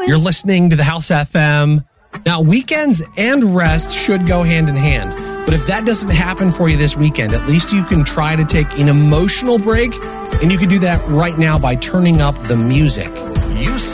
You're listening to the House FM. Now, weekends and rest should go hand in hand. But if that doesn't happen for you this weekend, at least you can try to take an emotional break. And you can do that right now by turning up the music. You